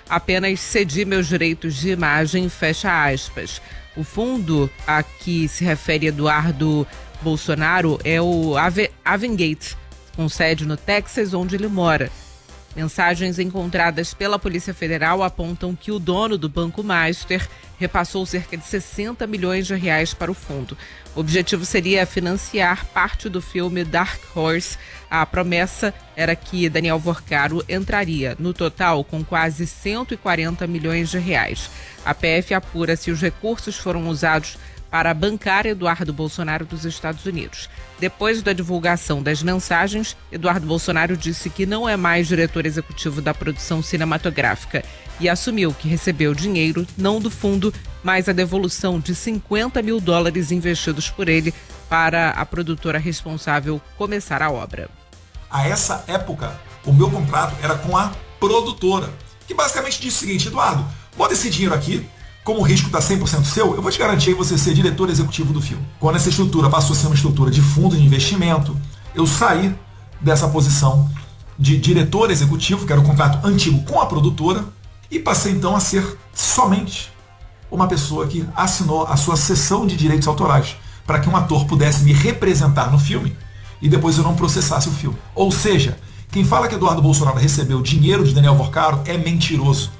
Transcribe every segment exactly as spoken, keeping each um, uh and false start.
apenas cedi meus direitos de imagem, fecha aspas. O fundo a que se refere Eduardo Bolsonaro é o Avengate, com sede no Texas, onde ele mora. Mensagens encontradas pela Polícia Federal apontam que o dono do Banco Master repassou cerca de sessenta milhões de reais para o fundo. O objetivo seria financiar parte do filme Dark Horse. A promessa era que Daniel Vorcaro entraria, no total, com quase cento e quarenta milhões de reais. A P F apura se os recursos foram usados para bancar Eduardo Bolsonaro dos Estados Unidos. Depois da divulgação das mensagens, Eduardo Bolsonaro disse que não é mais diretor executivo da produção cinematográfica e assumiu que recebeu dinheiro não do fundo, mas a devolução de cinquenta mil dólares investidos por ele para a produtora responsável começar a obra. A essa época, o meu contrato era com a produtora, que basicamente disse o seguinte: Eduardo, bota esse dinheiro aqui, como o risco está cem por cento seu, eu vou te garantir você ser diretor executivo do filme. Quando essa estrutura passou a ser uma estrutura de fundo de investimento, eu saí dessa posição de diretor executivo, que era o contrato antigo com a produtora, e passei então a ser somente uma pessoa que assinou a sua cessão de direitos autorais, para que um ator pudesse me representar no filme e depois eu não processasse o filme. Ou seja, quem fala que Eduardo Bolsonaro recebeu dinheiro de Daniel Vorcaro é mentiroso.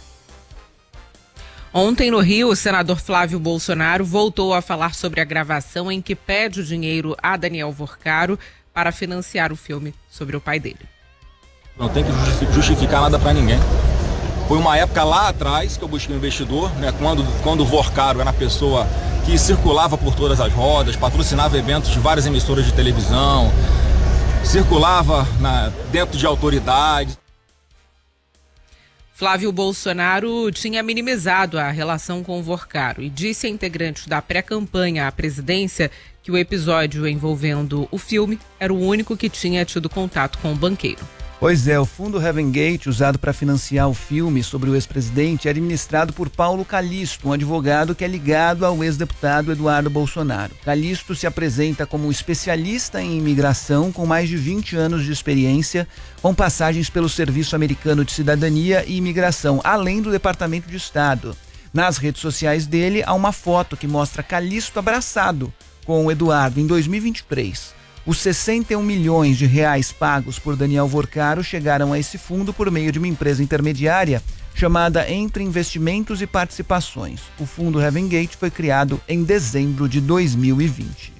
Ontem, no Rio, o senador Flávio Bolsonaro voltou a falar sobre a gravação em que pede o dinheiro a Daniel Vorcaro para financiar o filme sobre o pai dele. Não tem que justificar nada para ninguém. Foi uma época lá atrás que eu busquei um investidor, né, quando, quando o Vorcaro era a pessoa que circulava por todas as rodas, patrocinava eventos de várias emissoras de televisão, circulava na, dentro de autoridades. Flávio Bolsonaro tinha minimizado a relação com o Vorcaro e disse a integrantes da pré-campanha à presidência que o episódio envolvendo o filme era o único que tinha tido contato com o banqueiro. Pois é, o fundo Heaven Gate, usado para financiar o filme sobre o ex-presidente, é administrado por Paulo Calixto, um advogado que é ligado ao ex-deputado Eduardo Bolsonaro. Calixto se apresenta como especialista em imigração com mais de vinte anos de experiência, com passagens pelo Serviço Americano de Cidadania e Imigração, além do Departamento de Estado. Nas redes sociais dele há uma foto que mostra Calixto abraçado com o Eduardo em dois mil e vinte e três. Os sessenta e um milhões de reais pagos por Daniel Vorcaro chegaram a esse fundo por meio de uma empresa intermediária chamada Entre Investimentos e Participações. O fundo Heaven Gate foi criado em dezembro de dois mil e vinte.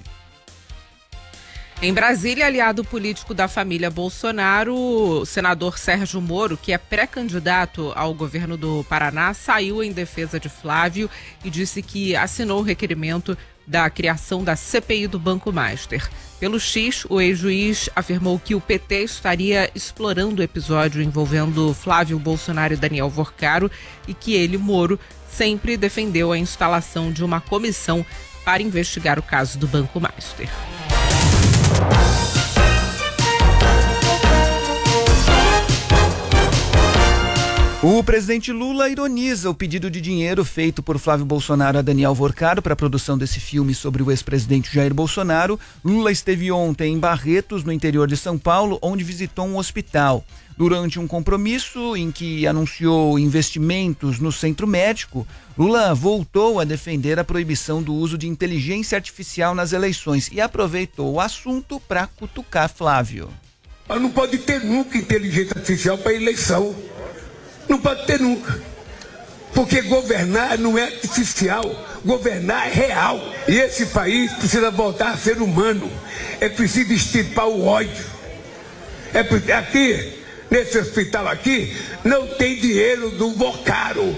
Em Brasília, aliado político da família Bolsonaro, o senador Sérgio Moro, que é pré-candidato ao governo do Paraná, saiu em defesa de Flávio e disse que assinou o requerimento da criação da C P I do Banco Master. Pelo X, o ex-juiz afirmou que o P T estaria explorando o episódio envolvendo Flávio Bolsonaro e Daniel Vorcaro e que ele, Moro, sempre defendeu a instalação de uma comissão para investigar o caso do Banco Master. O presidente Lula ironiza o pedido de dinheiro feito por Flávio Bolsonaro a Daniel Vorcaro para a produção desse filme sobre o ex-presidente Jair Bolsonaro. Lula esteve ontem em Barretos, no interior de São Paulo, onde visitou um hospital. Durante um compromisso em que anunciou investimentos no centro médico, Lula voltou a defender a proibição do uso de inteligência artificial nas eleições e aproveitou o assunto para cutucar Flávio. Mas não pode ter nunca inteligência artificial para eleição. Não pode ter nunca, porque governar não é artificial, governar é real. E esse país precisa voltar a ser humano, é preciso extirpar o ódio. É, aqui, nesse hospital aqui, não tem dinheiro do Vorcaro.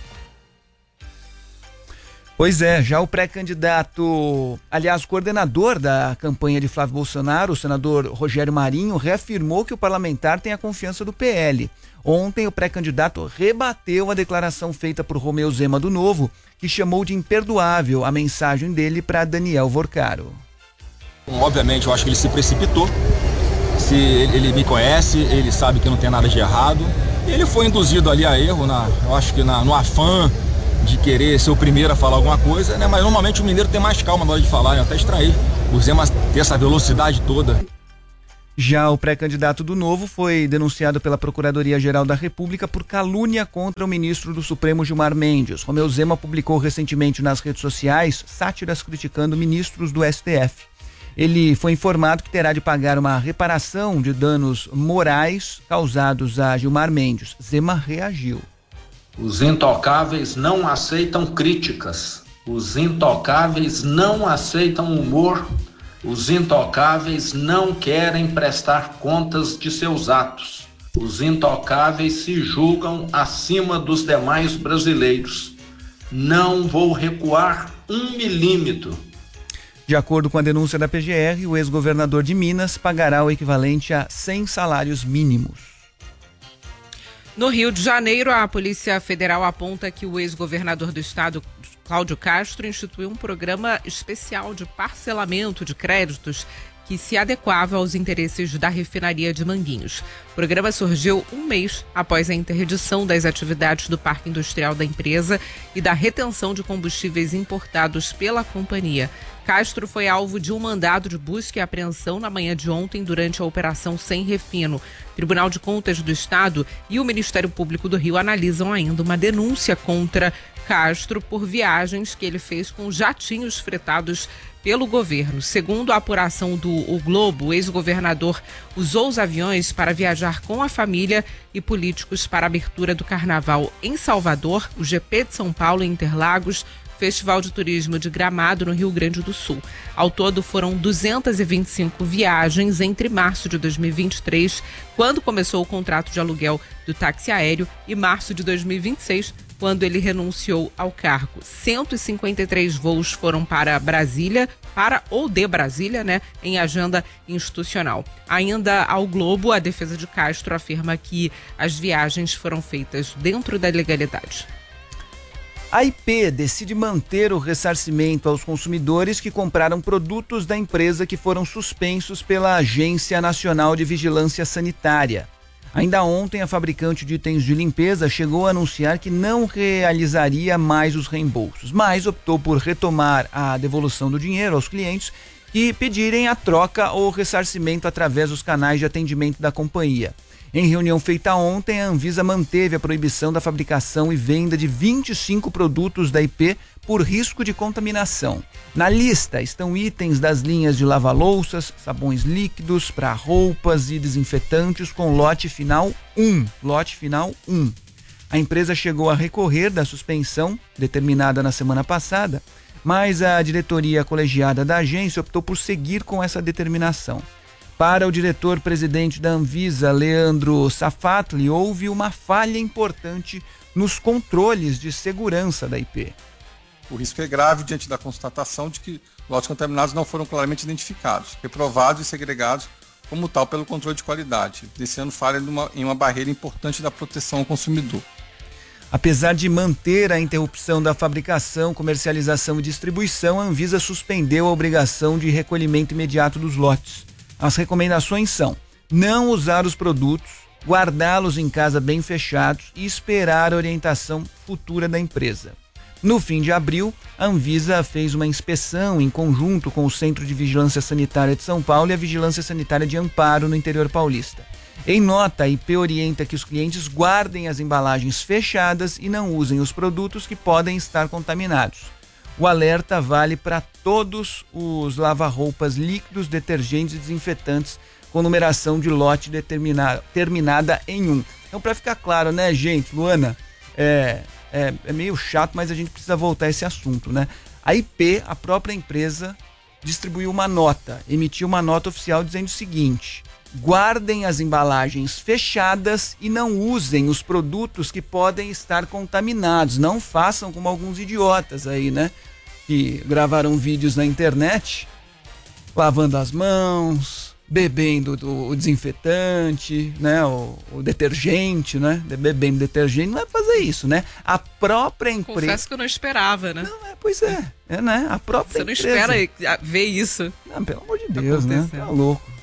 Pois é, já o pré-candidato, aliás, coordenador da campanha de Flávio Bolsonaro, o senador Rogério Marinho, reafirmou que o parlamentar tem a confiança do P L. Ontem, o pré-candidato rebateu a declaração feita por Romeu Zema do Novo, que chamou de imperdoável a mensagem dele para Daniel Vorcaro. Obviamente, eu acho que ele se precipitou. Se ele, ele me conhece, ele sabe que não tem nada de errado. Ele foi induzido ali a erro, na, eu acho que na, no afã de querer ser o primeiro a falar alguma coisa, né? Mas normalmente o mineiro tem mais calma na hora de falar, né? Até extrair. O Zema tem essa velocidade toda. Já o pré-candidato do Novo foi denunciado pela Procuradoria-Geral da República por calúnia contra o ministro do Supremo Gilmar Mendes. Romeu Zema publicou recentemente nas redes sociais sátiras criticando ministros do S T F. Ele foi informado que terá de pagar uma reparação de danos morais causados a Gilmar Mendes. Zema reagiu. Os intocáveis não aceitam críticas. Os intocáveis não aceitam humor. Os intocáveis não querem prestar contas de seus atos. Os intocáveis se julgam acima dos demais brasileiros. Não vou recuar um milímetro. De acordo com a denúncia da P G R, o ex-governador de Minas pagará o equivalente a cem salários mínimos. No Rio de Janeiro, a Polícia Federal aponta que o ex-governador do estado, Cláudio Castro, instituiu um programa especial de parcelamento de créditos que se adequava aos interesses da refinaria de Manguinhos. O programa surgiu um mês após a interdição das atividades do parque industrial da empresa e da retenção de combustíveis importados pela companhia. Castro foi alvo de um mandado de busca e apreensão na manhã de ontem durante a Operação Sem Refino. O Tribunal de Contas do Estado e o Ministério Público do Rio analisam ainda uma denúncia contra Castro por viagens que ele fez com jatinhos fretados pelo governo. Segundo a apuração do O Globo, o ex-governador usou os aviões para viajar com a família e políticos para a abertura do Carnaval em Salvador, o G P de São Paulo em Interlagos, Festival de Turismo de Gramado, no Rio Grande do Sul. Ao todo, foram duzentas e vinte e cinco viagens entre março de dois mil e vinte e três, quando começou o contrato de aluguel do táxi aéreo, e março de dois mil e vinte e seis, quando ele renunciou ao cargo. cento e cinquenta e três voos foram para Brasília, para ou de Brasília, né, em agenda institucional. Ainda ao Globo, a defesa de Castro afirma que as viagens foram feitas dentro da legalidade. A I P decide manter o ressarcimento aos consumidores que compraram produtos da empresa que foram suspensos pela Agência Nacional de Vigilância Sanitária. Ainda ontem, a fabricante de itens de limpeza chegou a anunciar que não realizaria mais os reembolsos, mas optou por retomar a devolução do dinheiro aos clientes que pedirem a troca ou ressarcimento através dos canais de atendimento da companhia. Em reunião feita ontem, a Anvisa manteve a proibição da fabricação e venda de vinte e cinco produtos da I P por risco de contaminação. Na lista estão itens das linhas de lava-louças, sabões líquidos para roupas e desinfetantes com lote final um. Lote final um. A empresa chegou a recorrer da suspensão, determinada na semana passada, mas a diretoria colegiada da agência optou por seguir com essa determinação. Para o diretor-presidente da Anvisa, Leandro Safatli, houve uma falha importante nos controles de segurança da I P. O risco é grave diante da constatação de que lotes contaminados não foram claramente identificados, reprovados e segregados como tal pelo controle de qualidade, deixando falha numa, em uma barreira importante da proteção ao consumidor. Apesar de manter a interrupção da fabricação, comercialização e distribuição, a Anvisa suspendeu a obrigação de recolhimento imediato dos lotes. As recomendações são não usar os produtos, guardá-los em casa bem fechados e esperar a orientação futura da empresa. No fim de abril, a Anvisa fez uma inspeção em conjunto com o Centro de Vigilância Sanitária de São Paulo e a Vigilância Sanitária de Amparo, no interior paulista. Em nota, a I P orienta que os clientes guardem as embalagens fechadas e não usem os produtos que podem estar contaminados. O alerta vale para todos os lava-roupas líquidos, detergentes e desinfetantes com numeração de lote determinada, terminada em um. Então, para ficar claro, né, gente, Luana, é, é, é meio chato, mas a gente precisa voltar a esse assunto, né? A I P, a própria empresa, distribuiu uma nota, emitiu uma nota oficial dizendo o seguinte: guardem as embalagens fechadas e não usem os produtos que podem estar contaminados. Não façam como alguns idiotas aí, né? Que gravaram vídeos na internet, lavando as mãos, bebendo o desinfetante, né? O, o detergente, né? Bebendo detergente. Não é fazer isso, né? A própria empresa... Confesso que eu não esperava, né? Não, é, pois é. É, né? A própria empresa... Você não espera ver isso. Não, pelo amor de Deus, né? Tá louco.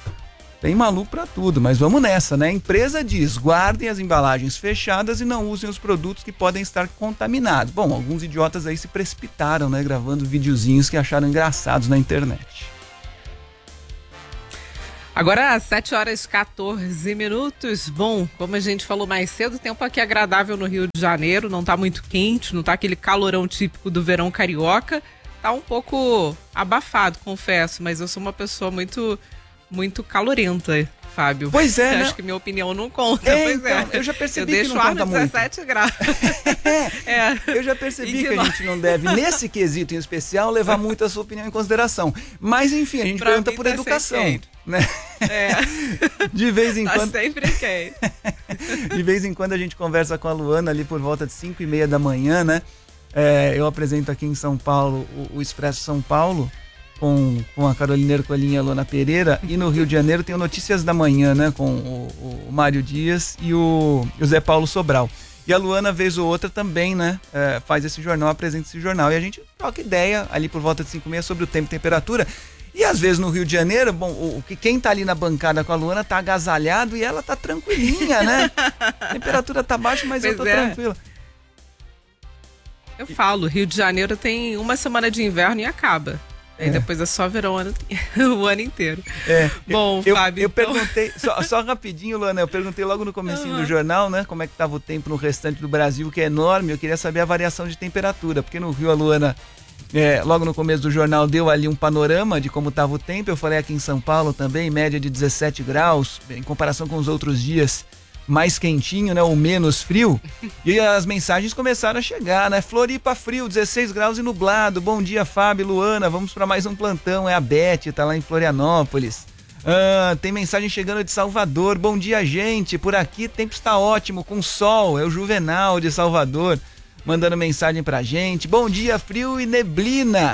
Tem maluco pra tudo, mas vamos nessa, né? A empresa diz, guardem as embalagens fechadas e não usem os produtos que podem estar contaminados. Bom, alguns idiotas aí se precipitaram, né? Gravando videozinhos que acharam engraçados na internet. Agora, sete horas e quatorze minutos. Bom, como a gente falou mais cedo, o tempo aqui é agradável no Rio de Janeiro, não tá muito quente, não tá aquele calorão típico do verão carioca. Tá um pouco abafado, confesso, mas eu sou uma pessoa muito, muito calorenta, Fábio. Pois é, Acho né? que minha opinião não conta, É, pois então, é. eu já percebi eu que não deixo o ar conta no muito. dezessete graus. É, É. eu já percebi que a Ignora. gente não deve, nesse quesito em especial, levar muito a sua opinião em consideração. Mas, enfim, a gente Pra pergunta mim por tá educação. sempre Né? É, De vez em tá quando. sempre quente. De vez em quando a gente conversa com a Luana ali por volta de cinco e meia da manhã, né? É, eu apresento aqui em São Paulo o, o Expresso São Paulo com, com a Carolina Ercolim e a Luana Pereira, e no Rio de Janeiro tem o Notícias da Manhã, né? Com o, o Mário Dias e o, e o Zé Paulo Sobral. E a Luana, vez ou outra, também, né? É, faz esse jornal, apresenta esse jornal. E a gente troca ideia ali por volta de cinco e meia sobre o tempo e temperatura. E às vezes no Rio de Janeiro, bom, o, o, quem tá ali na bancada com a Luana tá agasalhado e ela tá tranquilinha, né? A temperatura tá baixa, mas Pois eu tô é. tranquila. Eu falo, Rio de Janeiro tem uma semana de inverno e acaba. Aí É. depois é só verão o ano, o ano inteiro. É, Bom, eu, Fábio, eu então- perguntei, só, só rapidinho, Luana, eu perguntei logo no comecinho do jornal, né, como é que tava o tempo no restante do Brasil, que é enorme. Eu queria saber a variação de temperatura, porque no Rio a Luana, é, logo no começo do jornal, deu ali um panorama de como tava o tempo. Eu falei aqui em São Paulo também, média de dezessete graus, em comparação com os outros dias, mais quentinho, né, ou menos frio. E as mensagens começaram a chegar, né? Floripa frio, dezesseis graus e nublado. Bom dia, Fábio, Luana, vamos para mais um plantão. É a Beth, tá lá em Florianópolis. Ah, tem mensagem chegando de Salvador. Bom dia, gente. Por aqui tempo está ótimo, com sol. É o Juvenal de Salvador mandando mensagem pra gente. Bom dia, frio e neblina.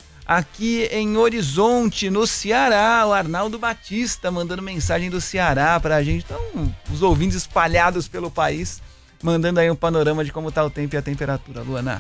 Aqui em Horizonte, no Ceará, o Arnaldo Batista mandando mensagem do Ceará pra gente. Então, os ouvintes espalhados pelo país, mandando aí um panorama de como tá o tempo e a temperatura, Luana.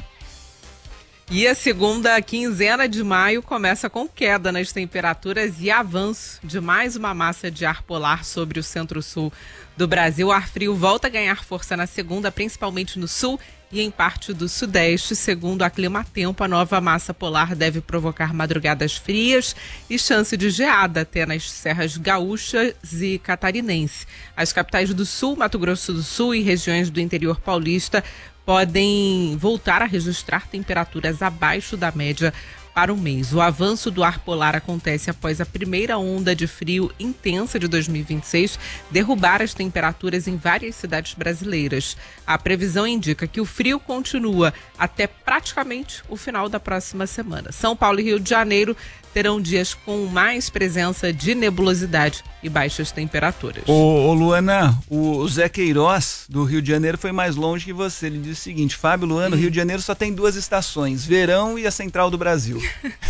E a segunda quinzena de maio começa com queda nas temperaturas e avanço de mais uma massa de ar polar sobre o centro-sul do Brasil. O ar frio volta a ganhar força na segunda, principalmente no sul e em parte do sudeste. Segundo a Climatempo, a nova massa polar deve provocar madrugadas frias e chance de geada até nas serras gaúchas e catarinense. As capitais do sul, Mato Grosso do Sul e regiões do interior paulista podem voltar a registrar temperaturas abaixo da média para o mês. O avanço do ar polar acontece após a primeira onda de frio intensa de dois mil e vinte e seis derrubar as temperaturas em várias cidades brasileiras. A previsão indica que o frio continua até praticamente o final da próxima semana. São Paulo e Rio de Janeiro terão dias com mais presença de nebulosidade e baixas temperaturas. Ô, ô Luana, o Zé Queiroz do Rio de Janeiro foi mais longe que você. Ele disse o seguinte: Fábio, Luana, o Rio de Janeiro só tem duas estações, verão e a central do Brasil.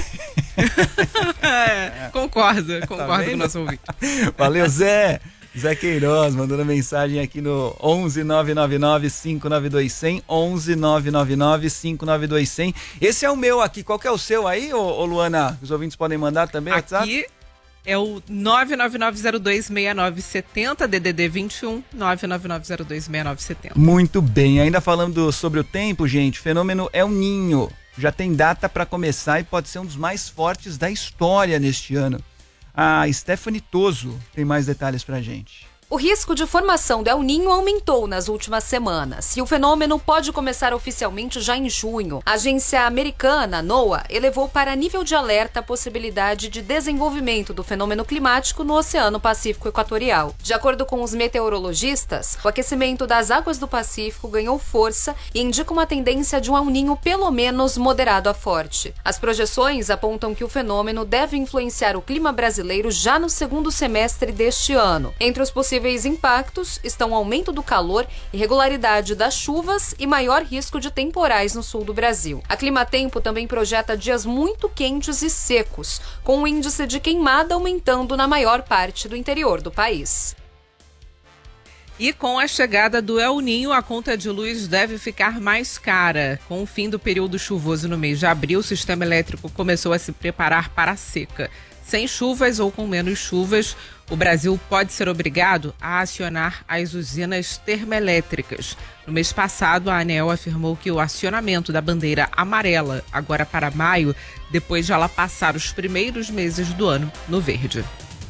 É, concordo, concordo com o nosso ouvinte. Valeu, Zé. Zé Queiroz mandando mensagem aqui no onze nove nove nove cinco nove dois zero zero, onze nove nove nove cinco nove dois zero zero. Esse é o meu aqui. Qual que é o seu aí, ô, ô Luana? Os ouvintes podem mandar também, WhatsApp? Aqui é o nove nove nove zero dois seis nove sete zero, D D D vinte e um, nove nove nove zero dois seis nove sete zero. Muito bem. Ainda falando sobre o tempo, gente, o fenômeno El Niño já tem data para começar e pode ser um dos mais fortes da história neste ano. A Stephanie Toso tem mais detalhes pra gente. O risco de formação do El Niño aumentou nas últimas semanas e o fenômeno pode começar oficialmente já em junho. A agência americana NOAA elevou para nível de alerta a possibilidade de desenvolvimento do fenômeno climático no Oceano Pacífico Equatorial. De acordo com os meteorologistas, o aquecimento das águas do Pacífico ganhou força e indica uma tendência de um El Niño pelo menos moderado a forte. As projeções apontam que o fenômeno deve influenciar o clima brasileiro já no segundo semestre deste ano. Entre os possíveis Possíveis impactos estão o aumento do calor, irregularidade das chuvas e maior risco de temporais no sul do Brasil. A Climatempo também projeta dias muito quentes e secos, com o índice de queimada aumentando na maior parte do interior do país. E com a chegada do El Niño, a conta de luz deve ficar mais cara. Com o fim do período chuvoso no mês de abril, o sistema elétrico começou a se preparar para a seca. Sem chuvas ou com menos chuvas, o Brasil pode ser obrigado a acionar as usinas termoelétricas. No mês passado, a ANEEL afirmou que o acionamento da bandeira amarela, agora para maio, depois de ela passar os primeiros meses do ano no verde.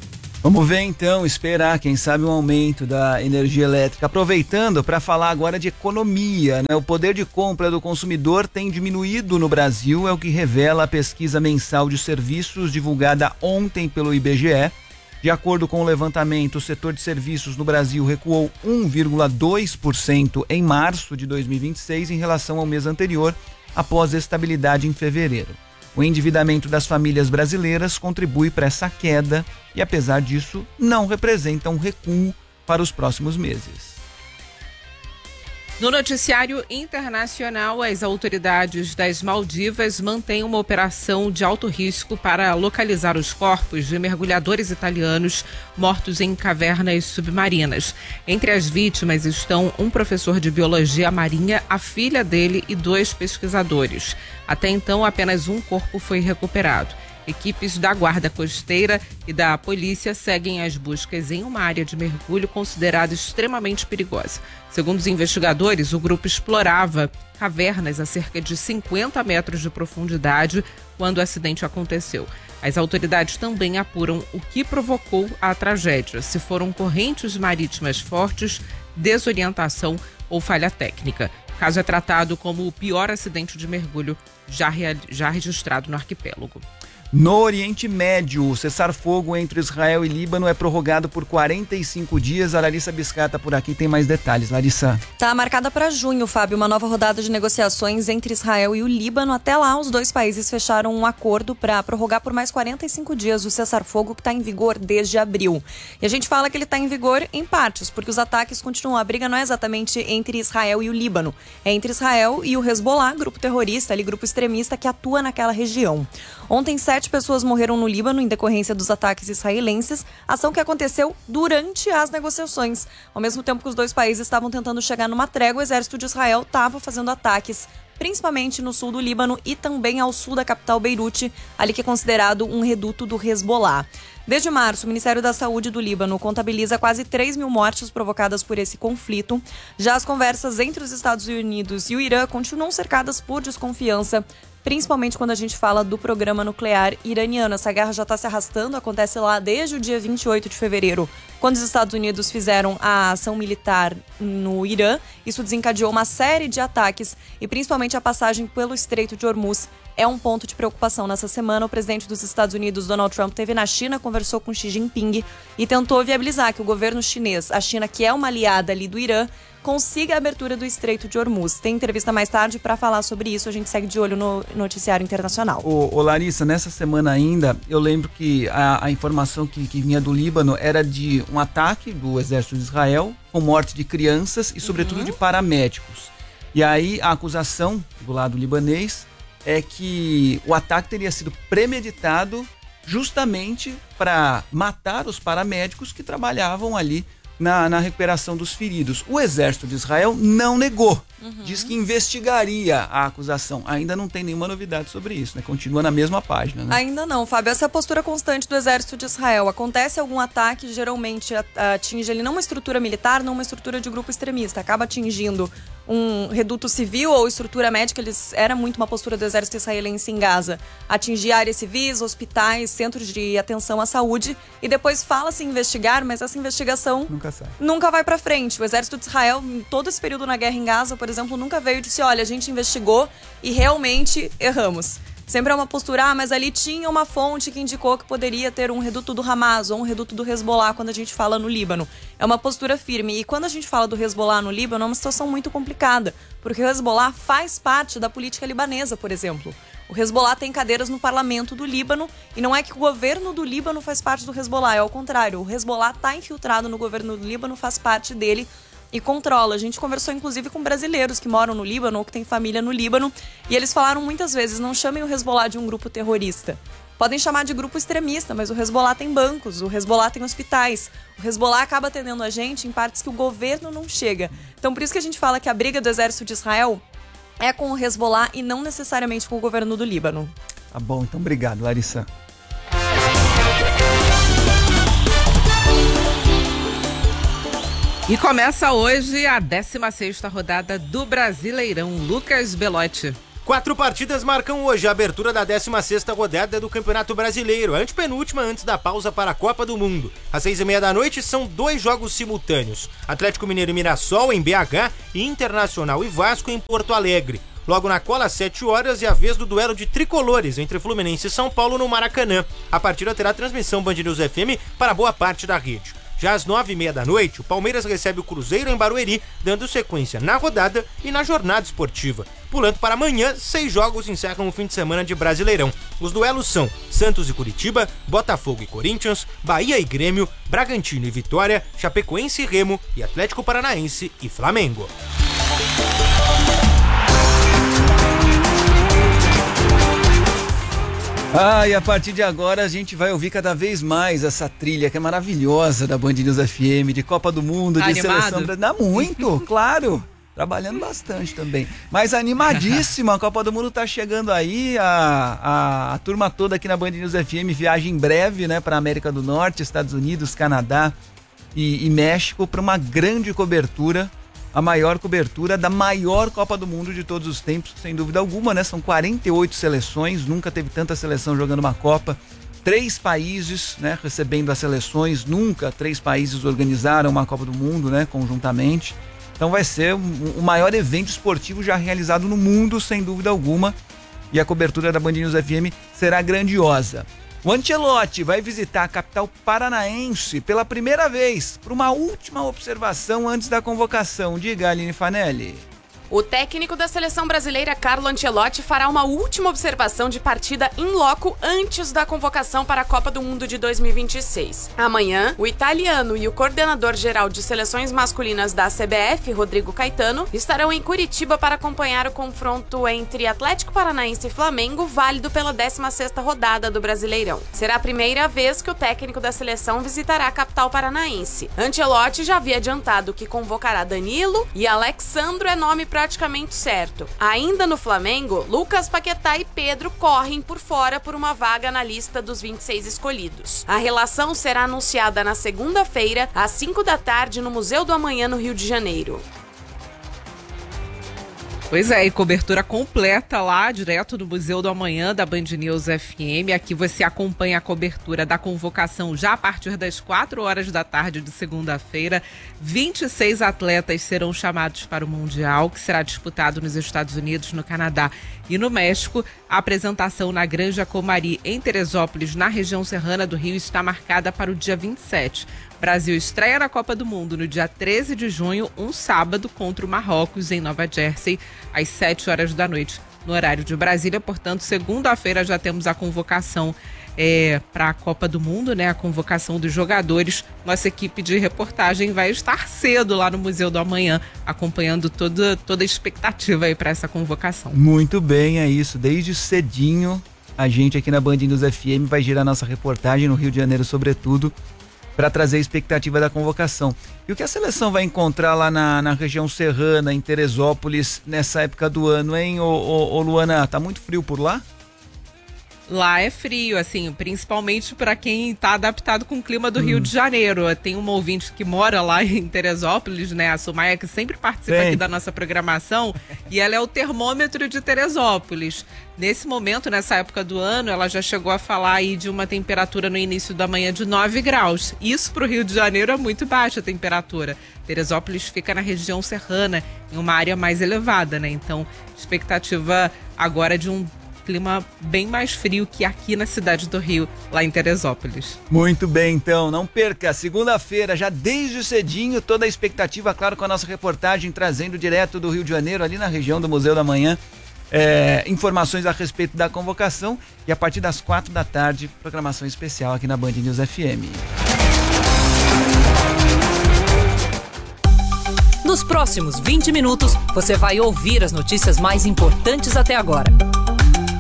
Vamos ver então, esperar, quem sabe, um aumento da energia elétrica. Aproveitando para falar agora de economia, né? O poder de compra do consumidor tem diminuído no Brasil, é o que revela a pesquisa mensal de serviços divulgada ontem pelo I B G E. De acordo com o levantamento, o setor de serviços no Brasil recuou um vírgula dois por cento em março de dois mil e vinte e seis em relação ao mês anterior, após estabilidade em fevereiro. O endividamento das famílias brasileiras contribui para essa queda e, apesar disso, não representa um recuo para os próximos meses. No noticiário internacional, as autoridades das Maldivas mantêm uma operação de alto risco para localizar os corpos de mergulhadores italianos mortos em cavernas submarinas. Entre as vítimas estão um professor de biologia marinha, a filha dele e dois pesquisadores. Até então, apenas um corpo foi recuperado. Equipes da Guarda Costeira e da polícia seguem as buscas em uma área de mergulho considerada extremamente perigosa. Segundo os investigadores, o grupo explorava cavernas a cerca de cinquenta metros de profundidade quando o acidente aconteceu. As autoridades também apuram o que provocou a tragédia, se foram correntes marítimas fortes, desorientação ou falha técnica. O caso é tratado como o pior acidente de mergulho já, real, já registrado no arquipélago. No Oriente Médio, o cessar-fogo entre Israel e Líbano é prorrogado por quarenta e cinco dias. A Larissa Biscata por aqui tem mais detalhes. Larissa. Está marcada para junho, Fábio, uma nova rodada de negociações entre Israel e o Líbano. Até lá, os dois países fecharam um acordo para prorrogar por mais quarenta e cinco dias o cessar-fogo que está em vigor desde abril. E a gente fala que ele está em vigor em partes, porque os ataques continuam. A briga não é exatamente entre Israel e o Líbano, é entre Israel e o Hezbollah, grupo terrorista, ali, grupo extremista que atua naquela região. Ontem, sete pessoas morreram no Líbano em decorrência dos ataques israelenses, ação que aconteceu durante as negociações. Ao mesmo tempo que os dois países estavam tentando chegar numa trégua, o exército de Israel estava fazendo ataques, principalmente no sul do Líbano e também ao sul da capital Beirute, ali que é considerado um reduto do Hezbollah. Desde março, o Ministério da Saúde do Líbano contabiliza quase três mil mortes provocadas por esse conflito. Já as conversas entre os Estados Unidos e o Irã continuam cercadas por desconfiança, principalmente quando a gente fala do programa nuclear iraniano. Essa guerra já está se arrastando, acontece lá desde o dia vinte e oito de fevereiro, quando os Estados Unidos fizeram a ação militar no Irã. Isso desencadeou uma série de ataques e principalmente a passagem pelo Estreito de Hormuz é um ponto de preocupação. Nessa semana, o presidente dos Estados Unidos, Donald Trump, esteve na China, conversou com Xi Jinping e tentou viabilizar que o governo chinês, a China, que é uma aliada ali do Irã, consiga a abertura do Estreito de Hormuz. Tem entrevista mais tarde para falar sobre isso. A gente segue de olho no noticiário internacional. Ô, ô Larissa, nessa semana ainda, eu lembro que a, a informação que, que vinha do Líbano era de um ataque do exército de Israel com morte de crianças e, sobretudo, uhum. de paramédicos. E aí, a acusação do lado libanês é que o ataque teria sido premeditado justamente para matar os paramédicos que trabalhavam ali Na, na recuperação dos feridos. O exército de Israel não negou, uhum. diz que investigaria a acusação. Ainda não tem nenhuma novidade sobre isso, né? Continua na mesma página, né? Ainda não, Fábio. Essa é a postura constante do exército de Israel. Acontece algum ataque, geralmente atinge ali não uma estrutura militar, não uma estrutura de grupo extremista. Acaba atingindo um reduto civil ou estrutura médica. Eles, era muito uma postura do exército israelense em Gaza. Atingir áreas civis, hospitais, centros de atenção à saúde. E depois fala-se em investigar, mas essa investigação nunca sai. Nunca vai pra frente. O exército de Israel, em todo esse período na guerra em Gaza, por exemplo, nunca veio e disse, olha, a gente investigou e realmente erramos. Sempre é uma postura, ah, mas ali tinha uma fonte que indicou que poderia ter um reduto do Hamas ou um reduto do Hezbollah quando a gente fala no Líbano. É uma postura firme. E quando a gente fala do Hezbollah no Líbano, é uma situação muito complicada, porque o Hezbollah faz parte da política libanesa, por exemplo. O Hezbollah tem cadeiras no parlamento do Líbano e não é que o governo do Líbano faz parte do Hezbollah, é ao contrário. O Hezbollah está infiltrado no governo do Líbano, faz parte dele e controla. A gente conversou inclusive com brasileiros que moram no Líbano ou que têm família no Líbano e eles falaram muitas vezes, não chamem o Hezbollah de um grupo terrorista. Podem chamar de grupo extremista, mas o Hezbollah tem bancos, o Hezbollah tem hospitais. O Hezbollah acaba atendendo a gente em partes que o governo não chega. Então por isso que a gente fala que a briga do exército de Israel é com o Hezbollah e não necessariamente com o governo do Líbano. Tá bom, então obrigado, Larissa. E começa hoje a décima sexta rodada do Brasileirão. Lucas Belotti. Quatro partidas marcam hoje a abertura da décima sexta rodada do Campeonato Brasileiro, a antepenúltima antes da pausa para a Copa do Mundo. Às seis e meia da noite são dois jogos simultâneos: Atlético Mineiro e Mirassol em B H e Internacional e Vasco em Porto Alegre. Logo na cola, às sete horas, é a vez do duelo de tricolores entre Fluminense e São Paulo no Maracanã. A partida terá transmissão Band News F M para boa parte da rede. Já às nove e meia da noite, o Palmeiras recebe o Cruzeiro em Barueri, dando sequência na rodada e na jornada esportiva. Pulando para amanhã, seis jogos encerram o fim de semana de Brasileirão. Os duelos são Santos e Curitiba, Botafogo e Corinthians, Bahia e Grêmio, Bragantino e Vitória, Chapecoense e Remo e Atlético Paranaense e Flamengo. Ah, e a partir de agora a gente vai ouvir cada vez mais essa trilha que é maravilhosa da Band News F M, de Copa do Mundo, de Animado? Seleção Brasileira. Muito, claro. Trabalhando bastante também. Mas animadíssima, a Copa do Mundo tá chegando aí, a, a, a turma toda aqui na Band News F M viaja em breve, né, para América do Norte, Estados Unidos, Canadá e, e México para uma grande cobertura. A maior cobertura da maior Copa do Mundo de todos os tempos, sem dúvida alguma, né? São quarenta e oito seleções, nunca teve tanta seleção jogando uma Copa. Três países, né, recebendo as seleções, nunca três países organizaram uma Copa do Mundo, né, conjuntamente. Então vai ser o, o maior evento esportivo já realizado no mundo, sem dúvida alguma. E a cobertura da Band News F M será grandiosa. O Ancelotti vai visitar a capital paranaense pela primeira vez, para uma última observação antes da convocação. Diga, Aline Fanelli. O técnico da seleção brasileira, Carlo Ancelotti, fará uma última observação de partida in loco antes da convocação para a Copa do Mundo de dois mil e vinte e seis. Amanhã, o italiano e o coordenador-geral de seleções masculinas da C B F, Rodrigo Caetano, estarão em Curitiba para acompanhar o confronto entre Atlético Paranaense e Flamengo, válido pela décima sexta rodada do Brasileirão. Será a primeira vez que o técnico da seleção visitará a capital paranaense. Ancelotti já havia adiantado que convocará Danilo e Alexandro é nome praticamente certo. Ainda no Flamengo, Lucas Paquetá e Pedro correm por fora por uma vaga na lista dos vinte e seis escolhidos. A relação será anunciada na segunda-feira, às cinco da tarde, no Museu do Amanhã, no Rio de Janeiro. Pois é, e cobertura completa lá, direto do Museu do Amanhã da Band News F M. Aqui você acompanha a cobertura da convocação já a partir das quatro horas da tarde de segunda-feira. vinte e seis atletas serão chamados para o Mundial, que será disputado nos Estados Unidos, no Canadá e no México. A apresentação na Granja Comari, em Teresópolis, na região serrana do Rio, está marcada para o dia vinte e sete. Brasil estreia na Copa do Mundo no dia treze de junho, um sábado, contra o Marrocos, em Nova Jersey, às sete horas da noite, no horário de Brasília. Portanto, segunda-feira já temos a convocação é, para a Copa do Mundo, né? A convocação dos jogadores. Nossa equipe de reportagem vai estar cedo lá no Museu do Amanhã, acompanhando toda, toda a expectativa aí para essa convocação. Muito bem, é isso. Desde cedinho, a gente aqui na Band News F M vai girar nossa reportagem no Rio de Janeiro, sobretudo, para trazer a expectativa da convocação. E o que a seleção vai encontrar lá na, na região serrana, em Teresópolis, nessa época do ano, hein, ô, ô, ô Luana? Tá muito frio por lá? Lá é frio, assim, principalmente para quem está adaptado com o clima do hum. Rio de Janeiro. Tem uma ouvinte que mora lá em Teresópolis, né, a Sumaia, que sempre participa Sim. aqui da nossa programação, e ela é o termômetro de Teresópolis. Nesse momento, nessa época do ano, ela já chegou a falar aí de uma temperatura no início da manhã de nove graus. Isso para o Rio de Janeiro é muito baixa a temperatura. Teresópolis fica na região serrana, em uma área mais elevada, né? Então, expectativa agora de um clima bem mais frio que aqui na cidade do Rio, lá em Teresópolis. Muito bem, então, não perca, segunda-feira, já desde cedinho, toda a expectativa, claro, com a nossa reportagem trazendo direto do Rio de Janeiro, ali na região do Museu da Manhã, é, informações a respeito da convocação, e a partir das quatro da tarde, programação especial aqui na Band News F M. Nos próximos vinte minutos, você vai ouvir as notícias mais importantes até agora.